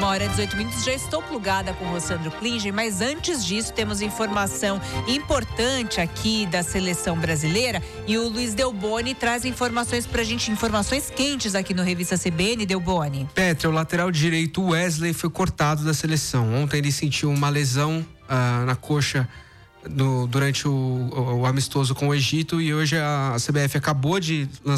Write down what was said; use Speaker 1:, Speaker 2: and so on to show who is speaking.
Speaker 1: 1h18. Já estou plugada com o Rossandro Klinger, mas antes disso temos informação importante aqui da seleção brasileira e o Luiz Delboni traz informações pra gente, informações quentes aqui no Revista CBN. Delboni.
Speaker 2: Petra, o lateral direito Wesley foi cortado da seleção. Ontem ele sentiu uma lesão na coxa durante o amistoso com o Egito, e hoje a CBF acabou de